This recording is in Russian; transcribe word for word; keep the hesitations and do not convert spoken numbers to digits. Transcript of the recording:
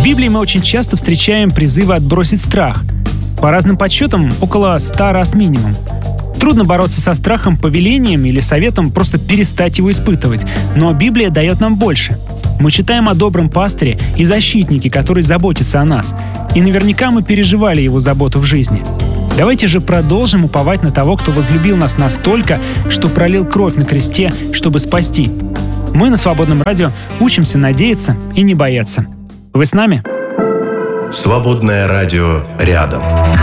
В Библии мы очень часто встречаем призывы отбросить страх. По разным подсчетам, около ста раз минимум. Трудно бороться со страхом повелением или советом просто перестать его испытывать, но Библия дает нам больше. Мы читаем о добром пастыре и защитнике, который заботится о нас. И наверняка мы переживали его заботу в жизни. Давайте же продолжим уповать на того, кто возлюбил нас настолько, что пролил кровь на кресте, чтобы спасти. Мы на Свободном радио учимся надеяться и не бояться. Вы с нами? Свободное радио рядом.